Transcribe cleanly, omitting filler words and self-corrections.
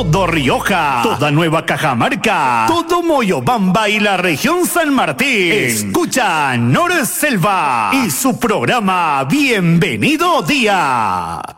todo Rioja, toda Nueva Cajamarca, todo Moyobamba y la región San Martín. Escucha Norselva y su programa Bienvenido Día.